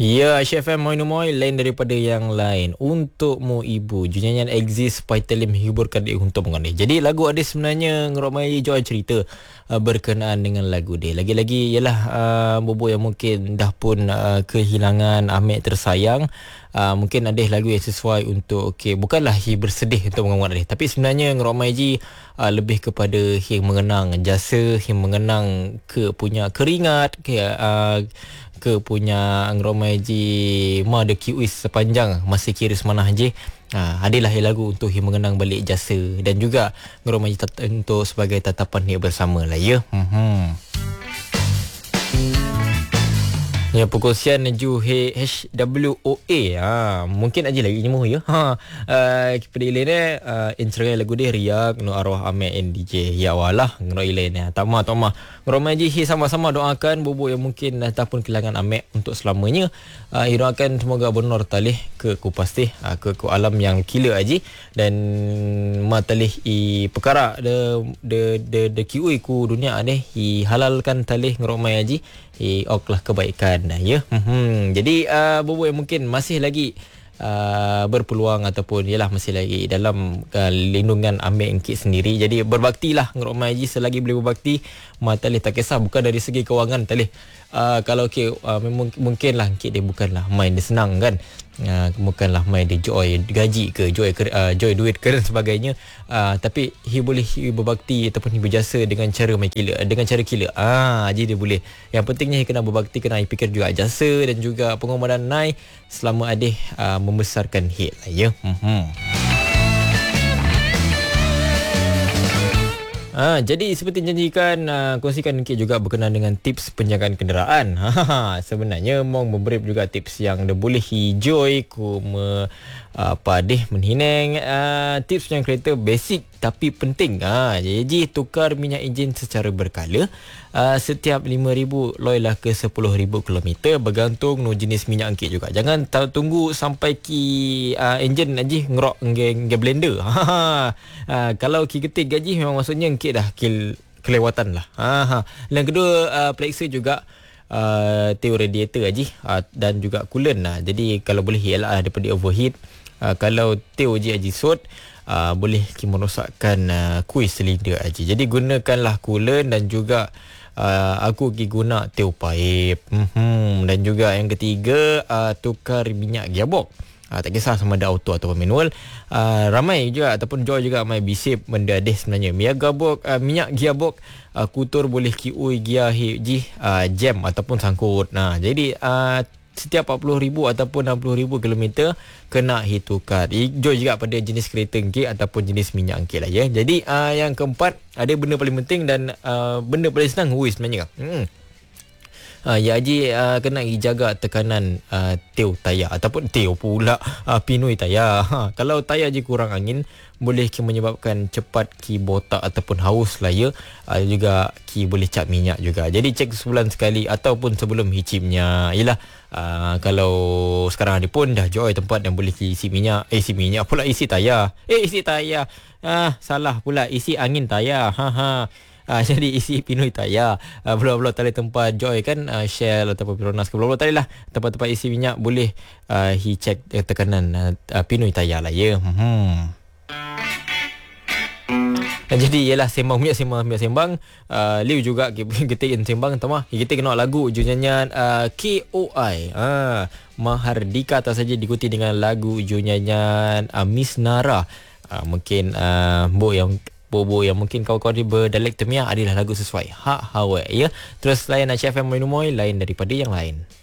Ya, HFM Moy lain daripada yang lain. Untukmu ibu, junyanyan exist supaya telim hiburkan dia untuk mengenai. Jadi lagu ada sebenarnya ngeromai Joy cerita berkenaan dengan lagu dia. Lagi-lagi ialah bobo yang mungkin dah pun kehilangan Ahmed tersayang. Mungkin ada lagu yang sesuai untuk bukanlah bersedih untuk mengenang dia, tapi sebenarnya ngeromai ji lebih kepada yang mengenang jasa, yang mengenang punya keringat ke punya ngeromai ji ma de kiwis sepanjang masih kira semanah je. Adalah lagu untuk mengenang balik jasa dan juga ngeromai ji untuk sebagai tatapan dia bersama lah ya. Ya, pukul sian ju HWOA. Mungkin aja lagi nyemuh ya. Kepada ilain incerai lagu dia riak no arwah Ahmed and DJ. Ya walah ngro ilain tak mah. Ngeromai ji sama-sama doakan bobo yang mungkin dah pun kehilangan Ahmed untuk selamanya. Doakan semoga benar talih ke pasti ke alam yang kila aja dan ma talih perkara de kiui ku dunia deh halalkan talih ngeromai aja oklah kebaikan ya. Jadi bobo yang mungkin masih lagi berpeluang ataupun masih lagi dalam lindungan Ahmed Engkit sendiri. Jadi berbaktilah ngeromai haji selagi boleh berbakti. Talih tak kisah bukan dari segi kewangan talih. Kalau mungkinlah Engkit dia bukanlah main dia senang kan. Bukanlah main dia joy gaji ke joy duit ke dan sebagainya. Tapi boleh berbakti ataupun berjasa dengan cara kila. Jadi dia boleh. Yang pentingnya kena berbakti, kena fikir juga jasa dan juga pengomodan nai selama adih membesarkan hit lah ya. Jadi seperti janjikan, kongsikan Engkit juga berkenaan dengan tips penjagaan kenderaan. Sebenarnya mau memberi juga tips yang dah boleh hijau menhineng tips yang kereta basic tapi penting. Jadi tukar minyak enjin secara berkala. Setiap 5,000 loilah ke 10,000 km bergantung jenis minyak Engkit juga. Jangan tunggu sampai enjin aja ngerok nge blender. Kalau ketik gaji memang maksudnya Engkit dah kelewatan lah. Dan kedua periksa juga teo radiator aja dan juga coolant. Jadi kalau boleh ialah daripada overheat. Kalau teo je aja sot boleh merosakkan kuis silinder aja. Jadi gunakanlah coolant dan juga aku guna teo pipe. Dan juga yang ketiga tukar minyak gearbox. Tak kisah sama ada auto atau manual. Ramai juga ataupun Joy juga mai bisip benda deh sebenarnya. Minyak gearbox kutur boleh kiui gear jam ataupun sangkut. Jadi setiap 40,000 ataupun 60,000 km kena tukar. Joy juga pada jenis kereta Engkit ataupun jenis minyak Engkit lah ya. Jadi yang keempat ada benda paling penting dan benda paling senang sebenarnya. Kena jaga tekanan teo tayar ataupun teo pula pinui tayar. Kalau tayar je kurang angin boleh menyebabkan cepat botak ataupun haus lah ya. Juga boleh cap minyak juga. Jadi cek sebulan sekali ataupun sebelum hicimnya. Kalau sekarang ada pun dah Joy tempat yang boleh isi minyak pula isi tayar. Salah pula isi angin tayar. Jadi isi pinui tayar. Belah-belah tali tempat Joy kan Shell ataupun Petronas ke belah-belah tali lah tempat-tempat isi minyak boleh cek tekanan pinui tayar lah ya. Jadi sembang Liu juga kita sembang tama kita kena lagu junyanyan KOI Mahardika tak saja diikuti dengan lagu junyanyan Miss Nara. Mungkin bobo yang mungkin kawan-kawan berdalek temiah adalah lagu sesuai hak hawa ya. Terus layan HFM Moy lain daripada yang lain.